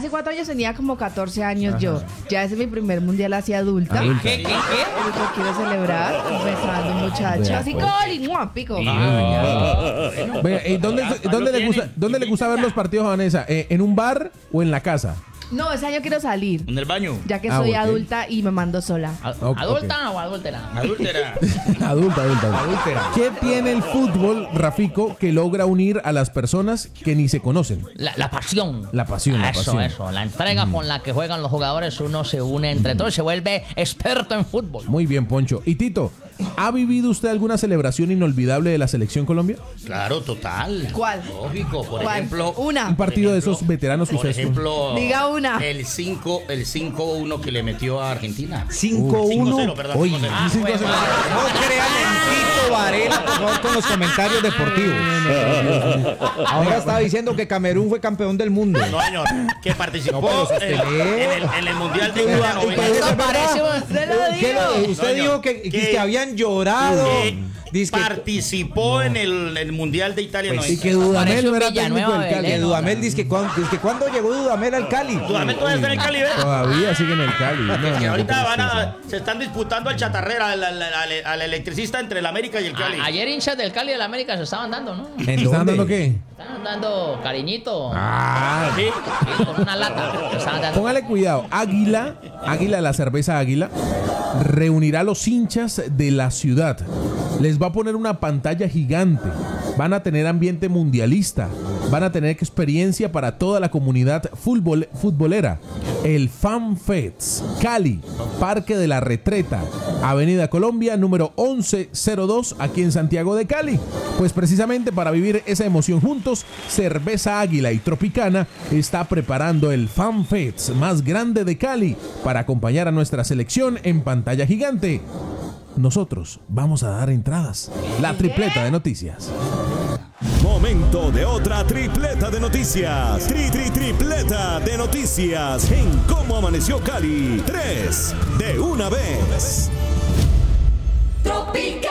hace 4 años tenía como 14 años. Yo. Ya ese es mi primer mundial así adulta. ¿Qué? Lo quiero celebrar. Me está dando un muchacho. Así gol, pico. Venga, ¿y dónde le gusta ver los partidos a Vanessa? ¿En un bar o en la casa? No, ese año quiero salir. ¿En el baño? Ya que soy adulta y me mando sola. ¿Adulta o adúltera? Adúltera. Adulta. ¿Qué tiene el fútbol, Rafico, que logra unir a las personas que ni se conocen? La pasión. La pasión. Eso. La entrega con la que juegan los jugadores, uno se une entre todos y se vuelve experto en fútbol. Muy bien, Poncho. Y Tito, ¿ha vivido usted alguna celebración inolvidable de la Selección Colombia? Claro, total. ¿Cuál? Lógico, por ¿Cuál? ejemplo. Una. Un partido de esos veteranos que Por ustedes... ejemplo. Diga una. El 5-1 que le metió a Argentina. 5-1. 5-0, perdón. Oye, 5-0. no crean en Tito Varela, por favor, con los comentarios deportivos. Ahora estaba diciendo que Camerún fue campeón del mundo. No, señor. Que participó No, pero en el Mundial de Italia 90. Eso parece, usted lo dijo. Usted No, dijo no. que habían llorado. Dice que Participó en el Mundial de Italia Y 90. que Dudamel no era técnico Villanueva, del Cali. que Dudamel dice que cuando llegó Dudamel al Cali. Dudamel todavía está en el Cali, ¿ves? Todavía siguen en el Cali. Que ahorita se están disputando al chatarrera, al electricista entre el América y el Cali. Ayer hinchas del Cali y del América se estaban dando, ¿no? ¿En ¿Están dónde? dando qué? Estaban dando cariñito. Sí. Sí, con una lata. Se estaban dando. Póngale cuidado. Águila, la cerveza Águila, reunirá a los hinchas de la ciudad. Les va a poner una pantalla gigante. Van a tener ambiente mundialista. Van a tener experiencia para toda la comunidad futbolera. El Fan Fest Cali, Parque de la Retreta, Avenida Colombia, número 1102, aquí en Santiago de Cali. Pues precisamente para vivir esa emoción juntos, Cerveza Águila y Tropicana está preparando el Fan Fest más grande de Cali para acompañar a nuestra selección en pantalla gigante. Nosotros vamos a dar entradas. La tripleta de noticias. Momento de otra tripleta de noticias. Tripleta de noticias en Cómo Amaneció Cali. 3 de una vez. Tropicana.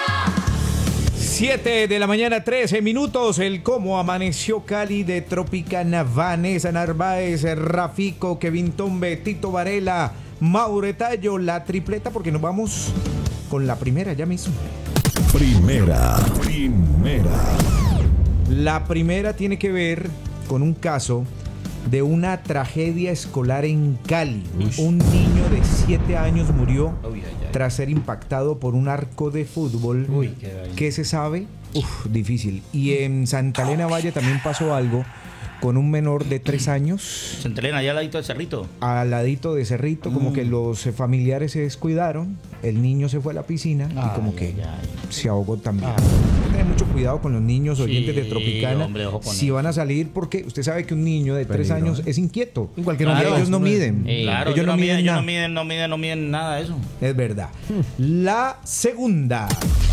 7 de la mañana, 13 minutos. El Cómo Amaneció Cali de Tropicana. Vanessa Narváez, Rafico, Kevin Tombe, Tito Varela, Maure Tallo. La tripleta, porque nos vamos con la primera ya mismo. Primera. La primera tiene que ver con un caso de una tragedia escolar en Cali. Un niño de 7 años murió tras ser impactado por un arco de fútbol. ¿Qué se sabe? Difícil. Y en Santa Elena Valle también pasó algo con un menor de 3 años. Santa Elena, allá al ladito del Cerrito. Al ladito de Cerrito, como que los familiares se descuidaron, el niño se fue a la piscina y como que se ahogó también. Hay que tener mucho cuidado con los niños oyentes de Tropicana. Hombre, ojo con si eso. van a salir, porque usted sabe que un niño de 3 años es inquieto. En cualquier Claro, momento. Ellos no miden. Claro, ellos no miden nada. no miden nada de eso. Es verdad. La segunda.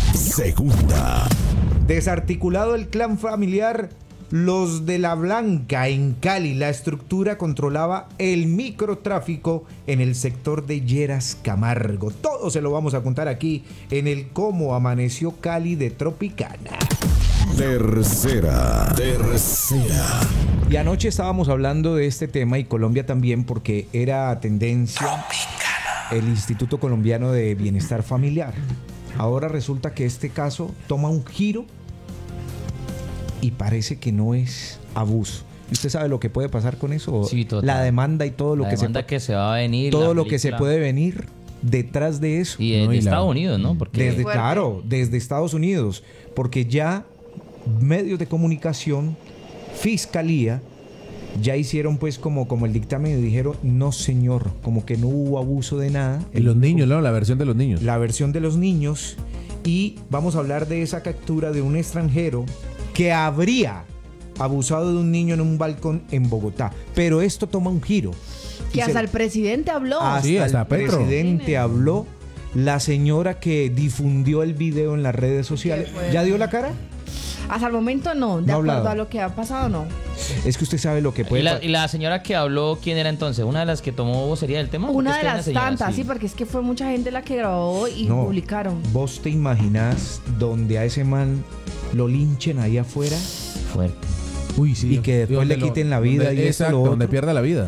Desarticulado el clan familiar Los de la Blanca en Cali. La estructura controlaba el microtráfico en el sector de Lleras Camargo. Todo se lo vamos a contar aquí en el Cómo Amaneció Cali de Tropicana. Tercera. Y anoche estábamos hablando de este tema y Colombia también, porque era tendencia el Instituto Colombiano de Bienestar Familiar. Ahora resulta que este caso toma un giro y parece que no es abuso. ¿Y usted sabe lo que puede pasar con eso? Sí, total. La demanda y todo lo La que demanda que se va a venir. todo la lo que se película. puede venir detrás de eso. Y de Estados Unidos, ¿no? Porque Desde Estados Unidos, porque ya medios de comunicación, fiscalía, ya hicieron pues como el dictamen y dijeron, no señor, como que no hubo abuso de nada. Y los niños, ¿no? La versión de los niños. La versión de los niños. Y vamos a hablar de esa captura de un extranjero que habría abusado de un niño en un balcón en Bogotá. Pero esto toma un giro. Que hasta el presidente habló. Hasta el Petro. presidente habló. La señora que difundió el video en las redes sociales, ¿ya dio la cara? Hasta el momento no, de No ha acuerdo hablado. a lo que ha pasado, no. Es que usted sabe lo que puede ¿Y la señora que habló, quién era entonces? ¿Una de las que tomó vocería del tema? Una Porque es de que hay las señora, tantas, sí, porque es que fue mucha gente la que grabó y publicaron. ¿Vos te imaginás donde a ese man lo linchen ahí afuera? Fuerte. Uy, sí. Y que después le quiten la vida y eso, exacto, lo otro. donde pierda la vida.